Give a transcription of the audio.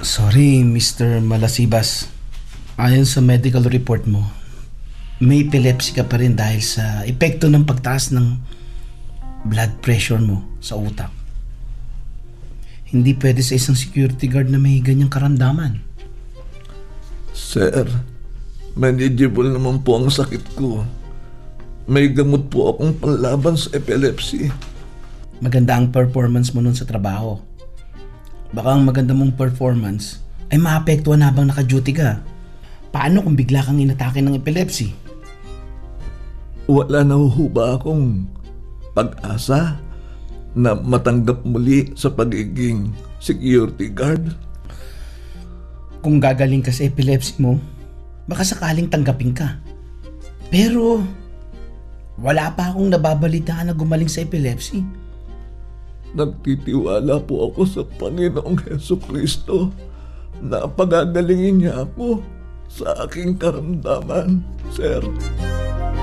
Sorry, Mr. Malasibas. Ayon sa medical report mo, may epilepsy ka pa rin dahil sa epekto ng pagtaas ng blood pressure mo sa utak. Hindi pwede sa isang security guard na may ganyang karamdaman. Sir, manageable naman po ang sakit ko. May gamot po akong panlaban sa epilepsy. Maganda ang performance mo nun sa trabaho. Baka ang maganda mong performance ay maapektuhan habang naka-duty ka. Paano kung bigla kang inatake ng epilepsy? Wala na ho ba akong pag-asa na matanggap muli sa pagiging security guard? Kung gagaling ka sa epilepsy mo, baka sakaling tanggapin ka. Pero wala pa akong nababalitaan na gumaling sa epilepsy. Nagtitiwala po ako sa Panginoong Hesukristo na pagagalingin niya ako sa aking karamdaman, sir.